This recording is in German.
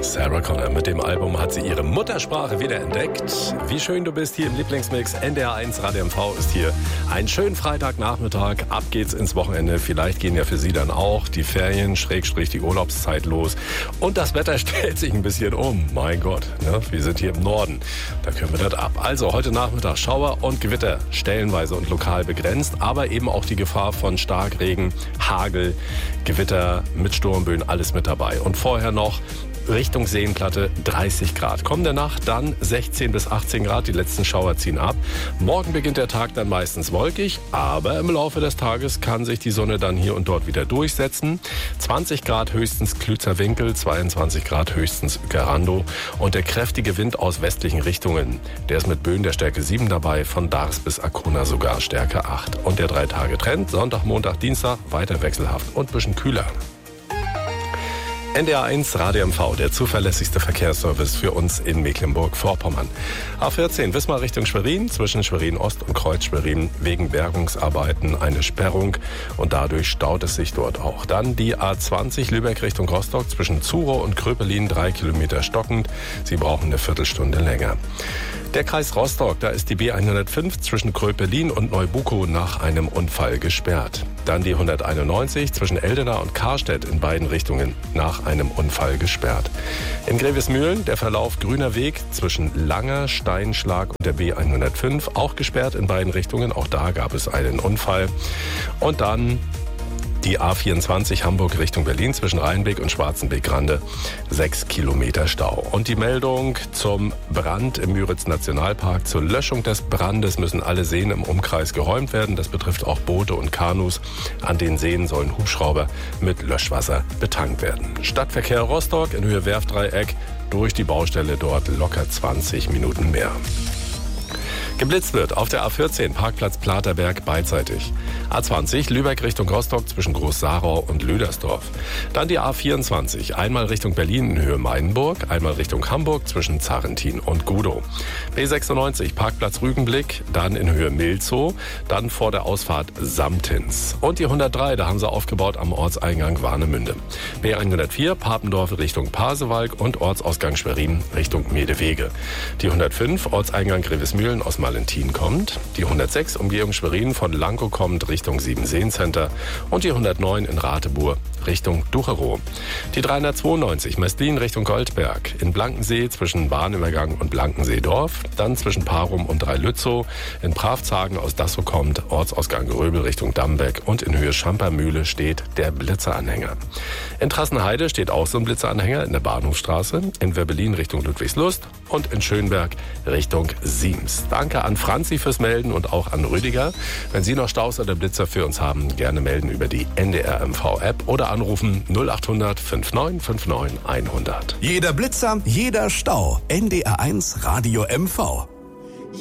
Sarah Connor, mit dem Album hat sie ihre Muttersprache wieder entdeckt. Wie schön du bist hier im Lieblingsmix. NDR1 Radio MV ist hier. Einen schönen Freitagnachmittag. Ab geht's ins Wochenende. Vielleicht gehen ja für Sie dann auch die Ferien, / die Urlaubszeit los. Und das Wetter stellt sich ein bisschen um. Mein Gott, ne? Wir sind hier im Norden. Da können wir das ab. Also heute Nachmittag Schauer und Gewitter. Stellenweise und lokal begrenzt. Aber eben auch die Gefahr von Starkregen, Hagel, Gewitter mit Sturmböen. Alles mit dabei. Und vorher noch Richtung Seenplatte 30 Grad. Kommende Nacht dann 16 bis 18 Grad. Die letzten Schauer ziehen ab. Morgen beginnt der Tag dann meistens wolkig, aber im Laufe des Tages kann sich die Sonne dann hier und dort wieder durchsetzen. 20 Grad höchstens Klützer Winkel, 22 Grad höchstens Garando und der kräftige Wind aus westlichen Richtungen. Der ist mit Böen der Stärke 7 dabei, von Dars bis Arkona sogar Stärke 8. Und der 3-Tage-Trend, Sonntag, Montag, Dienstag, weiter wechselhaft und ein bisschen kühler. NDR1 Radio MV, der zuverlässigste Verkehrsservice für uns in Mecklenburg-Vorpommern. A14 Wismar Richtung Schwerin, zwischen Schwerin Ost und Kreuz Schwerin wegen Bergungsarbeiten eine Sperrung und dadurch staut es sich dort auch. Dann die A20 Lübeck Richtung Rostock, zwischen Zurow und Kröpelin 3 Kilometer stockend. Sie brauchen eine Viertelstunde länger. Der Kreis Rostock, da ist die B105 zwischen Kröpelin und Neubukow nach einem Unfall gesperrt. Dann die 191 zwischen Eldena und Karstedt in beiden Richtungen nach einem Unfall gesperrt. In Grevesmühlen der Verlauf Grüner Weg zwischen Langer, Steinschlag und der B105 auch gesperrt in beiden Richtungen. Auch da gab es einen Unfall. Und dann die A24 Hamburg Richtung Berlin zwischen Rheinbeck und Schwarzenbeck-Grande 6 Kilometer Stau. Und die Meldung zum Brand im Müritz-Nationalpark. Zur Löschung des Brandes müssen alle Seen im Umkreis geräumt werden. Das betrifft auch Boote und Kanus. An den Seen sollen Hubschrauber mit Löschwasser betankt werden. Stadtverkehr Rostock in Höhe Werftdreieck durch die Baustelle dort locker 20 Minuten mehr. Geblitzt wird auf der A14 Parkplatz Platerberg beidseitig. A20 Lübeck Richtung Rostock zwischen Groß-Sarau und Lüdersdorf. Dann die A24 einmal Richtung Berlin in Höhe Meidenburg, einmal Richtung Hamburg zwischen Zarrentin und Gudow. B96 Parkplatz Rügenblick, dann in Höhe Milzow, dann vor der Ausfahrt Samtins. Und die 103, da haben sie aufgebaut am Ortseingang Warnemünde. B104 Papendorf Richtung Pasewalk und Ortsausgang Schwerin Richtung Medewege. Die 105 Ortseingang Grevesmühlen aus Malentin kommt. Die 106 Umgehung Schwerin von Lankow kommt Richtung Siebenseencenter und die 109 in Ratebur Richtung Ducherow. Die 392 Mestlin Richtung Goldberg, in Blankensee zwischen Bahnübergang und Blankensee-Dorf, dann zwischen Parum und Dreilützow, in Pravzagen aus Dassow kommt Ortsausgang Röbel Richtung Dambeck und in Höhe Schampermühle steht der Blitzeranhänger. In Trassenheide steht auch so ein Blitzeranhänger in der Bahnhofstraße, in Werbelin Richtung Ludwigslust und in Schönberg Richtung Siems. Danke an Franzi fürs Melden und auch an Rüdiger. Wenn Sie noch Staus oder Blitzer für uns haben, gerne melden über die NDR MV-App oder anrufen 0800 59 59 100. Jeder Blitzer, jeder Stau. NDR1 Radio MV.